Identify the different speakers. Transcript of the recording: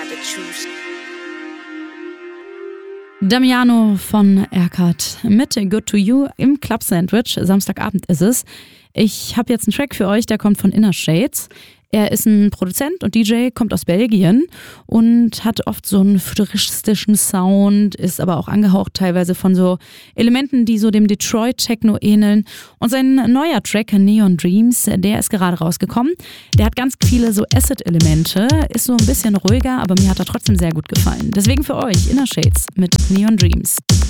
Speaker 1: gotta choose.
Speaker 2: Damiano von Erkat mit Good to You im Club Sandwich. Samstagabend ist es. Ich habe jetzt einen Track für euch, der kommt von Inner Shades. Er ist ein Produzent und DJ, kommt aus Belgien und hat oft so einen futuristischen Sound, ist aber auch angehaucht teilweise von so Elementen, die so dem Detroit-Techno ähneln. Und sein neuer Track, Neon Dreams, der ist gerade rausgekommen. Der hat ganz viele so Acid-Elemente, ist so ein bisschen ruhiger, aber mir hat er trotzdem sehr gut gefallen. Deswegen für euch Inner Shades mit Neon Dreams.